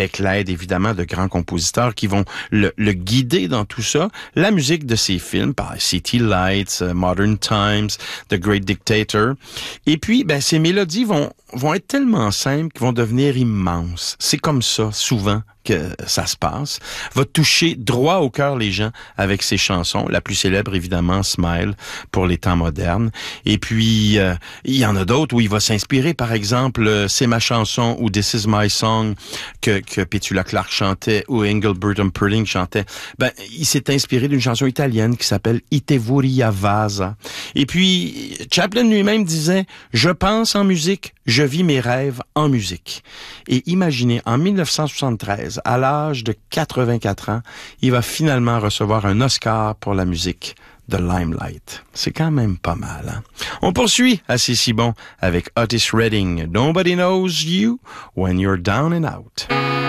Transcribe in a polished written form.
avec l'aide évidemment de grands compositeurs qui vont le guider dans tout ça. La musique de ses films, par City Lights, Modern Times, The Great Dictator. Et puis, ces mélodies vont être tellement simples qu'ils vont devenir immenses. C'est comme ça, souvent, que ça se passe, va toucher droit au cœur les gens avec ses chansons. La plus célèbre, évidemment, Smile, pour les temps modernes. Et puis, il y en a d'autres où il va s'inspirer. Par exemple, C'est ma chanson ou This is my song que Petula Clark chantait ou Engelbert Humperdinck chantait. Il s'est inspiré d'une chanson italienne qui s'appelle Ite Vuria Vasa. Et puis, Chaplin lui-même disait, je pense en musique, je vis mes rêves en musique. Et imaginez, en 1973, à l'âge de 84 ans, il va finalement recevoir un Oscar pour la musique de Limelight. C'est quand même pas mal, hein? On poursuit à C'est si bon avec Otis Redding. Nobody knows you when you're down and out.